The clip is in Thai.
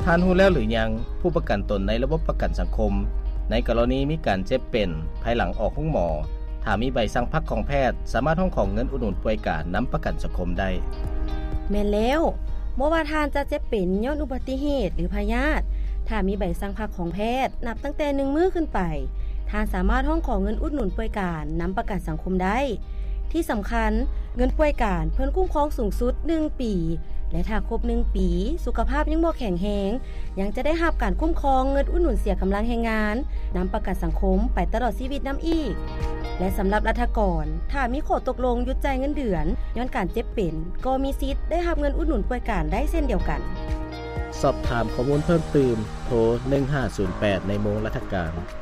ท่านรู้แล้วหรือยังผู้ประกันตนในระบบประกันสังคมในกรณีมีการเจ็บเป็นภายหลังออกห้องหมอถ้ามีใบสั่งพักของแพทย์สามารถห้องของเงินอุดหนุนป่วยการนำประกันสังคมได้แม่นแล้วบ่ว่าทานจะเจ็บเป็นย้อนอุบัติเหตุหรือพยาธิถ้ามีใบสั่งพักของแพทย์นับตั้งแต่1มื้อขึ้นไปทานสามารถห้องของเงินอุดหนุนป่วยการนำประกันสังคมได้ที่สำคัญเงินป่วยการเพิ่นคุ้มครองสูงสุด1ปีและถ้าครบ1ปีสุขภาพยังบ่แข็งแรงยังจะได้รับการคุ้มครองเงินอุดหนุนเสียกำลังแรงงานนำประกันสังคมไปตลอดชีวิตนําอีกและสำหรับรัฐกรถ้ามีข้อตกลงหยุดจ่ายเงินเดือนย้อนการเจ็บเป็นก็มีสิทธิ์ได้รับเงินอุดหนุนป่วยการได้เช่นเดียวกันสอบถามข้อมูลเพิ่มเติมโทร1508ในโมงราชการ